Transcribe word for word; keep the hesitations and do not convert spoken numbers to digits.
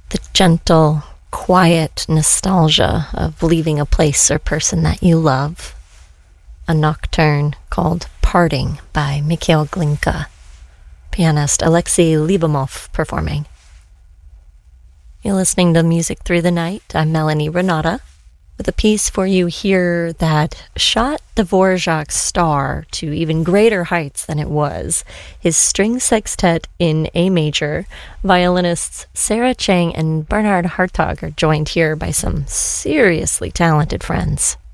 the gentle, quiet nostalgia of leaving a place or person that you love. A nocturne called Parting by Mikhail Glinka. Pianist Alexei Lyubimov performing. You're listening to Music Through the Night. I'm Melanie Renata with a piece for you here that shot Dvorak's star to even greater heights than it was. His string sextet in A major, violinists Sarah Chang and Bernhard Hartog are joined here by some seriously talented friends.